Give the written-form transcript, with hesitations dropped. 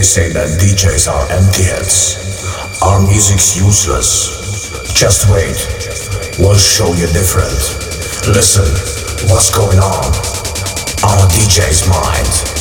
say that DJs are empty heads. Our music's useless. Just wait, we'll show you different. Listen, what's going on a DJ's mind.